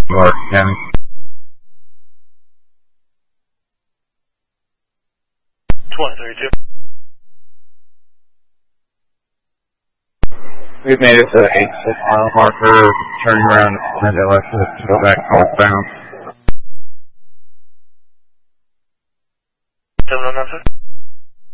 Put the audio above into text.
Clark County. 132. We've made it to the 86 mile marker, turning around at LS to go back northbound.